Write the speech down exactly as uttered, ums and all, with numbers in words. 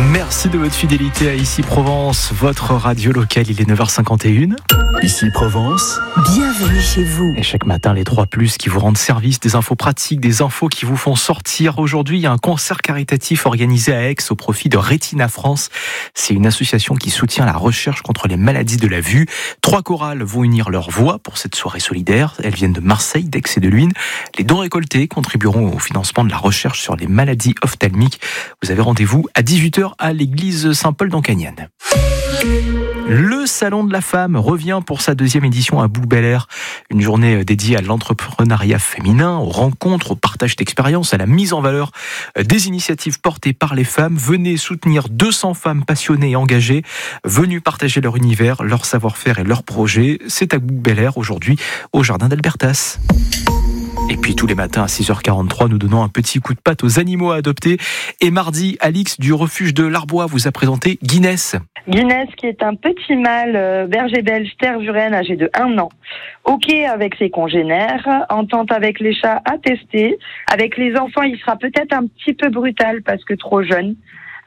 Merci de votre fidélité à Ici Provence, votre radio locale. Il est neuf heures cinquante et une. Ici Provence, bienvenue chez vous. Et chaque matin, les trois plus qui vous rendent service, des infos pratiques, des infos qui vous font sortir. Aujourd'hui, il y a un concert caritatif organisé à Aix au profit de Retina France. C'est une association qui soutient la recherche contre les maladies de la vue. Trois chorales vont unir leurs voix pour cette soirée solidaire. Elles viennent de Marseille, d'Aix et de Luynes. Les dons récoltés contribueront au financement de la recherche sur les maladies ophtalmiques. Vous avez rendez-vous à dix-huit heures à l'église Saint-Paul d'Ancagnane. Le Salon de la Femme revient pour sa deuxième édition à Bouc-Bel-Air. Une journée dédiée à l'entrepreneuriat féminin, aux rencontres, au partage d'expériences, à la mise en valeur des initiatives portées par les femmes. Venez soutenir deux cents femmes passionnées et engagées, venues partager leur univers, leur savoir-faire et leurs projets. C'est à Bouc-Bel-Air aujourd'hui, au jardin d'Albertas. Et puis tous les matins à six heures quarante-trois, nous donnons un petit coup de patte aux animaux à adopter. Et mardi, Alix du refuge de l'Arbois vous a présenté Guinness. Guinness qui est un petit mâle euh, berger belge tervuren âgé de un an. Ok avec ses congénères, entente avec les chats à tester. Avec les enfants, il sera peut-être un petit peu brutal parce que trop jeune.